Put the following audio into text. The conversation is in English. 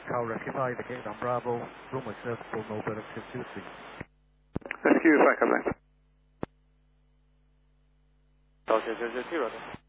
Hotel rectified, again on Bravo, runway serviceable, no better 223. Rescue, 5 Captain. Delta 002,